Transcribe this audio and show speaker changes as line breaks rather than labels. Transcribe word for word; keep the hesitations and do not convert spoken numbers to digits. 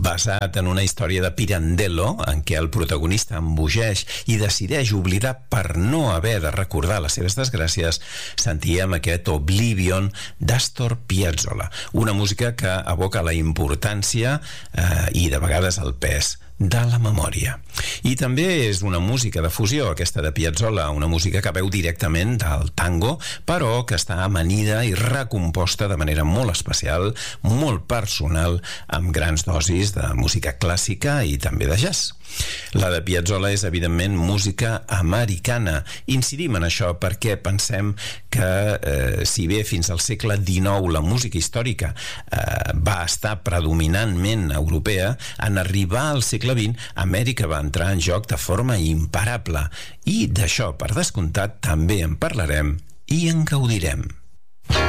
basat en una història de Pirandello, en què el protagonista embogeix i decideix oblidar per no haver de recordar les seves desgràcies, sentíem aquest Oblivion d'Astor Piazzolla, una música que evoca la importància eh, i de vegades el pes de la memòria. I també és una música de fusió, aquesta de Piazzolla, una música que veu directament del tango, però que està amanida i recomposta de manera molt especial, molt personal, amb grans dosis de música clàssica i també de jazz. La de Piazzolla és, evidentment, música americana. Incidim en això perquè pensem que, eh, si bé fins al segle dinou la música històrica eh, va estar predominantment europea, en arribar al segle vint, Amèrica va entrar en joc de forma imparable. I d'això, per descomptat, també en parlarem i en gaudirem.